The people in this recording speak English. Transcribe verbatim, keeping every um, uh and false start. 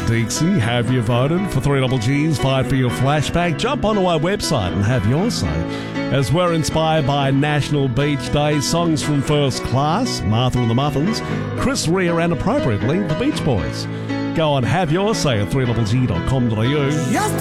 Dixie, have you voted for three G's Fight for Your Flashback? Jump onto our website and have your say. As we're inspired by National Beach Day, songs from First Class, Martha and the Muffins, Chris Rea, and appropriately, the Beach Boys. Go and have your say at three G dot com dot a u.